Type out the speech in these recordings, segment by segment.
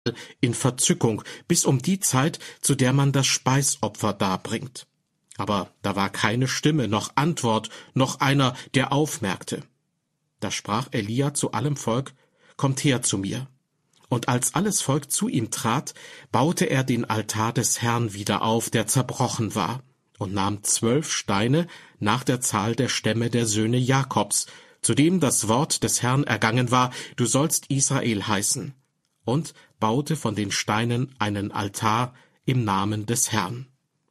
in Verzückung, bis um die Zeit, zu der man das Speisopfer darbringt. Aber da war keine Stimme, noch Antwort, noch einer, der aufmerkte. Da sprach Elia zu allem Volk: Kommt her zu mir. Und als alles Volk zu ihm trat, baute er den Altar des Herrn wieder auf, der zerbrochen war, und nahm 12 Steine nach der Zahl der Stämme der Söhne Jakobs, zu dem das Wort des Herrn ergangen war: Du sollst Israel heißen, und baute von den Steinen einen Altar im Namen des Herrn.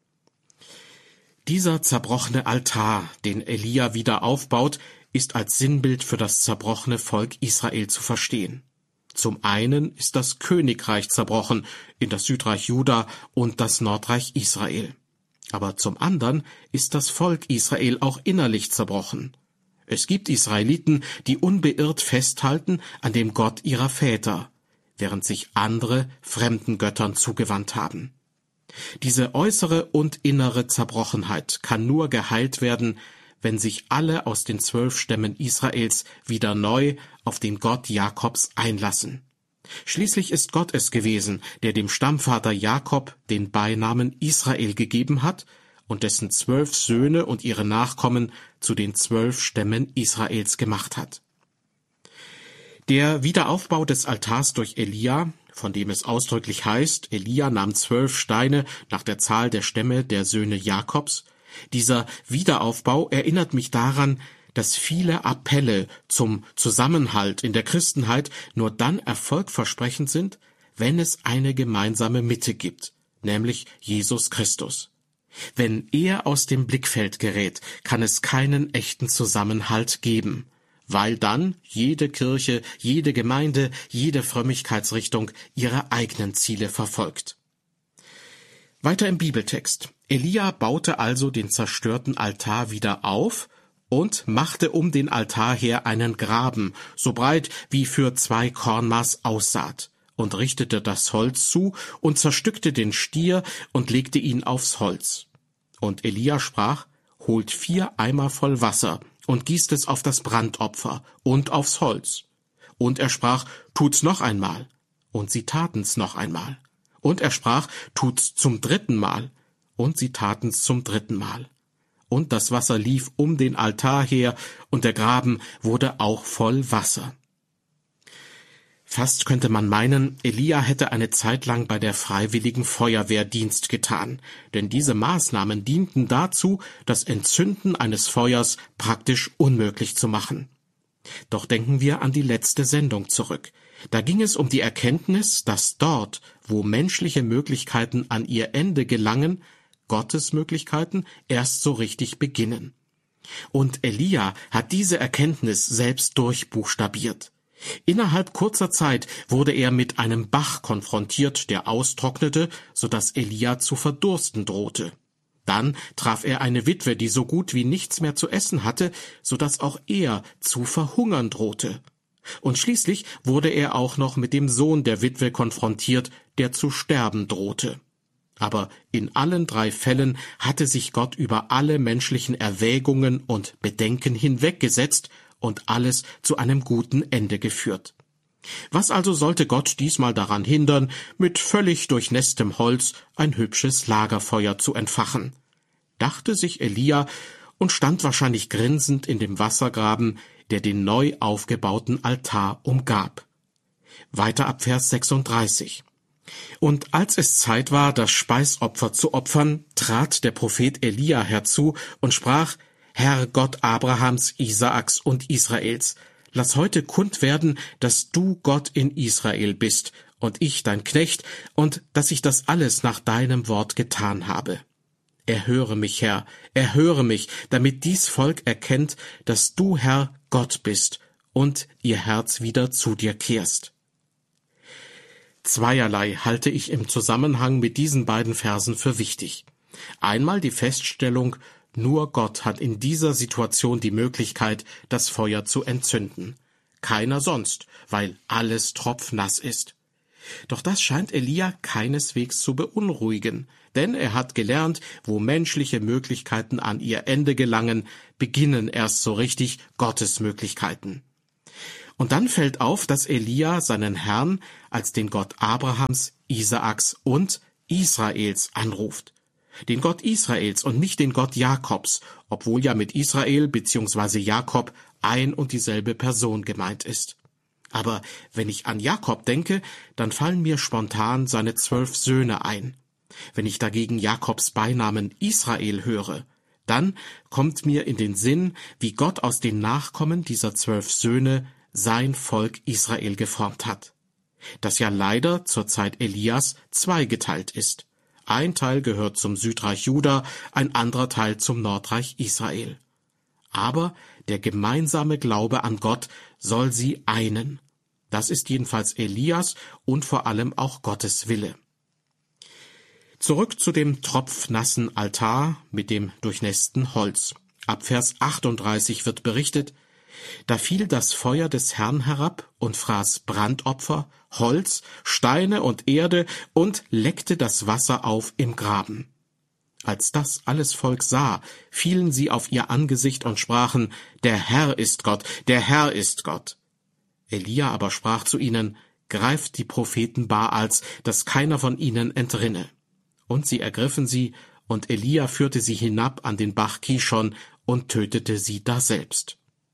Dieser zerbrochene Altar, den Elia wieder aufbaut, ist als Sinnbild für das zerbrochene Volk Israel zu verstehen. Zum einen ist das Königreich zerbrochen in das Südreich Juda und das Nordreich Israel. Aber zum anderen ist das Volk Israel auch innerlich zerbrochen. Es gibt Israeliten, die unbeirrt festhalten an dem Gott ihrer Väter, während sich andere fremden Göttern zugewandt haben. Diese äußere und innere Zerbrochenheit kann nur geheilt werden, wenn sich alle aus den 12 Stämmen Israels wieder neu auf den Gott Jakobs einlassen. Schließlich ist Gott es gewesen, der dem Stammvater Jakob den Beinamen Israel gegeben hat und dessen 12 Söhne und ihre Nachkommen zu den 12 Stämmen Israels gemacht hat. Der Wiederaufbau des Altars durch Elia, von dem es ausdrücklich heißt, Elia nahm 12 Steine nach der Zahl der Stämme der Söhne Jakobs, dieser Wiederaufbau erinnert mich daran, dass viele Appelle zum Zusammenhalt in der Christenheit nur dann erfolgversprechend sind, wenn es eine gemeinsame Mitte gibt, nämlich Jesus Christus. Wenn er aus dem Blickfeld gerät, kann es keinen echten Zusammenhalt geben, weil dann jede Kirche, jede Gemeinde, jede Frömmigkeitsrichtung ihre eigenen Ziele verfolgt. Weiter im Bibeltext. Elia baute also den zerstörten Altar wieder auf und machte um den Altar her einen Graben, so breit wie für 2 Kornmaß Aussaat, und richtete das Holz zu und zerstückte den Stier und legte ihn aufs Holz. Und Elia sprach: Holt 4 Eimer voll Wasser und gießt es auf das Brandopfer und aufs Holz. Und er sprach: Tut's noch einmal. Und sie taten's noch einmal. Und er sprach: Tut's zum 3. Mal. Und sie taten's zum 3. Mal. Und das Wasser lief um den Altar her, und der Graben wurde auch voll Wasser. Fast könnte man meinen, Elia hätte eine Zeit lang bei der Freiwilligen Feuerwehr Dienst getan, denn diese Maßnahmen dienten dazu, das Entzünden eines Feuers praktisch unmöglich zu machen. Doch denken wir an die letzte Sendung zurück. Da ging es um die Erkenntnis, dass dort, wo menschliche Möglichkeiten an ihr Ende gelangen, Gottes Möglichkeiten erst so richtig beginnen. Und Elia hat diese Erkenntnis selbst durchbuchstabiert. Innerhalb kurzer Zeit wurde er mit einem Bach konfrontiert, der austrocknete, sodass Elia zu verdursten drohte. Dann traf er eine Witwe, die so gut wie nichts mehr zu essen hatte, sodass auch er zu verhungern drohte. Und schließlich wurde er auch noch mit dem Sohn der Witwe konfrontiert, der zu sterben drohte. Aber in allen 3 Fällen hatte sich Gott über alle menschlichen Erwägungen und Bedenken hinweggesetzt und alles zu einem guten Ende geführt. Was also sollte Gott diesmal daran hindern, mit völlig durchnässtem Holz ein hübsches Lagerfeuer zu entfachen? Dachte sich Elia und stand wahrscheinlich grinsend in dem Wassergraben, der den neu aufgebauten Altar umgab. Weiter ab Vers 36. Und als es Zeit war, das Speisopfer zu opfern, trat der Prophet Elia herzu und sprach: Herr Gott Abrahams, Isaaks und Israels, lass heute kund werden, dass du Gott in Israel bist und ich dein Knecht, und dass ich das alles nach deinem Wort getan habe. Erhöre mich, Herr, erhöre mich, damit dies Volk erkennt, dass du, Herr, Gott bist und ihr Herz wieder zu dir kehrst. Zweierlei halte ich im Zusammenhang mit diesen beiden Versen für wichtig. Einmal die Feststellung, nur Gott hat in dieser Situation die Möglichkeit, das Feuer zu entzünden. Keiner sonst, weil alles tropfnass ist. Doch das scheint Elia keineswegs zu beunruhigen, denn er hat gelernt, wo menschliche Möglichkeiten an ihr Ende gelangen, beginnen erst so richtig Gottes Möglichkeiten. Und dann fällt auf, dass Elia seinen Herrn als den Gott Abrahams, Isaaks und Israels anruft. Den Gott Israels und nicht den Gott Jakobs, obwohl ja mit Israel bzw. Jakob ein und dieselbe Person gemeint ist. Aber wenn ich an Jakob denke, dann fallen mir spontan seine 12 Söhne ein. Wenn ich dagegen Jakobs Beinamen Israel höre, dann kommt mir in den Sinn, wie Gott aus den Nachkommen dieser 12 Söhne sein Volk Israel geformt hat, das ja leider zur Zeit Elias zweigeteilt ist. Ein Teil gehört zum Südreich Juda, ein anderer Teil zum Nordreich Israel. Aber der gemeinsame Glaube an Gott soll sie einen. Das ist jedenfalls Elias und vor allem auch Gottes Wille. Zurück zu dem tropfnassen Altar mit dem durchnässten Holz. Ab Vers 38 wird berichtet: Da fiel das Feuer des Herrn herab und fraß Brandopfer, Holz, Steine und Erde und leckte das Wasser auf im Graben. Als das alles Volk sah, fielen sie auf ihr Angesicht und sprachen: Der Herr ist Gott, der Herr ist Gott. Elia aber sprach zu ihnen: Greift die Propheten Baals, dass keiner von ihnen entrinne. Und sie ergriffen sie, und Elia führte sie hinab an den Bach Kishon und tötete sie daselbst.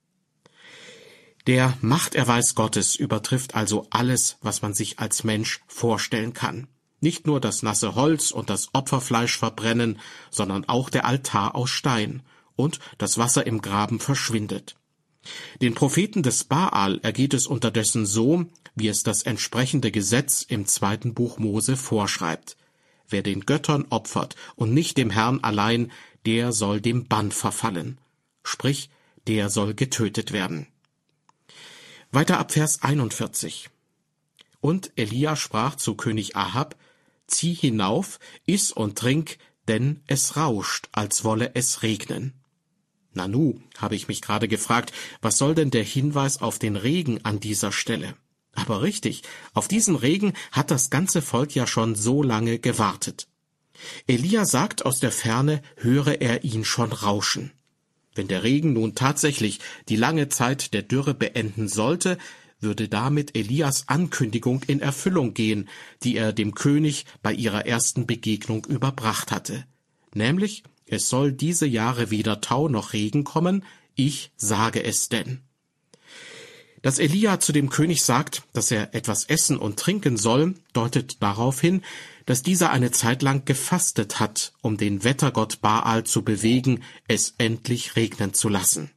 Der Machterweis Gottes übertrifft also alles, was man sich als Mensch vorstellen kann. Nicht nur das nasse Holz und das Opferfleisch verbrennen, sondern auch der Altar aus Stein und das Wasser im Graben verschwindet. Den Propheten des Baal ergeht es unterdessen so, wie es das entsprechende Gesetz im 2. Buch Mose vorschreibt. Wer den Göttern opfert und nicht dem Herrn allein, der soll dem Bann verfallen. Sprich, der soll getötet werden. Weiter ab Vers 41. Und Elia sprach zu König Ahab: Zieh hinauf, iss und trink, denn es rauscht, als wolle es regnen. Nanu, habe ich mich gerade gefragt, was soll denn der Hinweis auf den Regen an dieser Stelle? Aber richtig, auf diesen Regen hat das ganze Volk ja schon so lange gewartet. Elia sagt aus der Ferne, höre er ihn schon rauschen. Wenn der Regen nun tatsächlich die lange Zeit der Dürre beenden sollte, würde damit Elias Ankündigung in Erfüllung gehen, die er dem König bei ihrer ersten Begegnung überbracht hatte. Nämlich, es soll diese Jahre weder Tau noch Regen kommen, ich sage es denn. Dass Elia zu dem König sagt, dass er etwas essen und trinken soll, deutet darauf hin, dass dieser eine Zeit lang gefastet hat, um den Wettergott Baal zu bewegen, es endlich regnen zu lassen.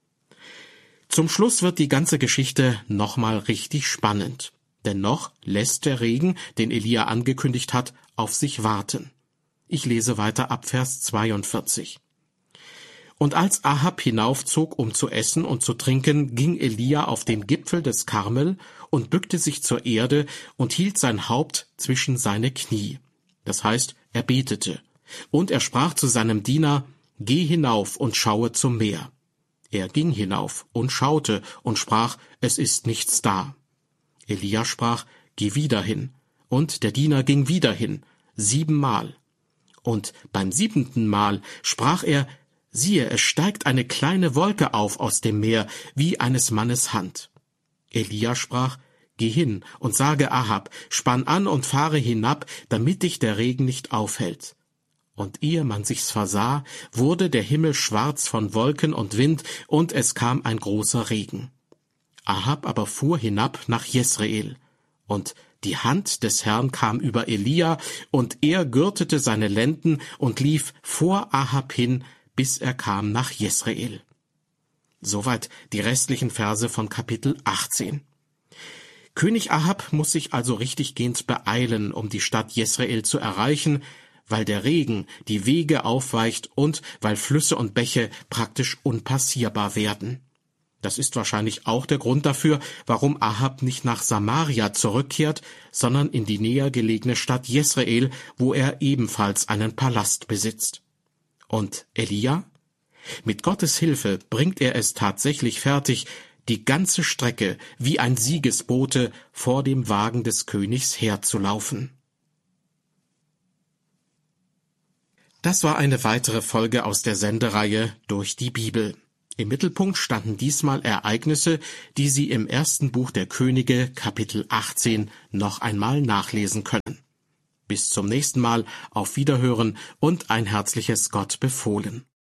Zum Schluss wird die ganze Geschichte nochmal richtig spannend. Denn noch lässt der Regen, den Elia angekündigt hat, auf sich warten. Ich lese weiter ab Vers 42. Und als Ahab hinaufzog, um zu essen und zu trinken, ging Elia auf den Gipfel des Karmel und bückte sich zur Erde und hielt sein Haupt zwischen seine Knie. Das heißt, er betete. Und er sprach zu seinem Diener: Geh hinauf und schaue zum Meer. Er ging hinauf und schaute und sprach: Es ist nichts da. Elia sprach: Geh wieder hin. Und der Diener ging wieder hin, 7-mal. Und beim 7. Mal sprach er: Siehe, es steigt eine kleine Wolke auf aus dem Meer, wie eines Mannes Hand. Elia sprach: Geh hin und sage Ahab, spann an und fahre hinab, damit dich der Regen nicht aufhält. Und ehe man sich's versah, wurde der Himmel schwarz von Wolken und Wind, und es kam ein großer Regen. Ahab aber fuhr hinab nach Jesreel. Und die Hand des Herrn kam über Elia, und er gürtete seine Lenden und lief vor Ahab hin, bis er kam nach Jesreel. Soweit die restlichen Verse von Kapitel 18. König Ahab muss sich also richtiggehend beeilen, um die Stadt Jesreel zu erreichen, weil der Regen die Wege aufweicht und weil Flüsse und Bäche praktisch unpassierbar werden. Das ist wahrscheinlich auch der Grund dafür, warum Ahab nicht nach Samaria zurückkehrt, sondern in die näher gelegene Stadt Jesreel, wo er ebenfalls einen Palast besitzt. Und Elia? Mit Gottes Hilfe bringt er es tatsächlich fertig, die ganze Strecke wie ein Siegesbote vor dem Wagen des Königs herzulaufen. Das war eine weitere Folge aus der Sendereihe Durch die Bibel. Im Mittelpunkt standen diesmal Ereignisse, die Sie im ersten Buch der Könige, Kapitel 18, noch einmal nachlesen können. Bis zum nächsten Mal, auf Wiederhören und ein herzliches Gott befohlen.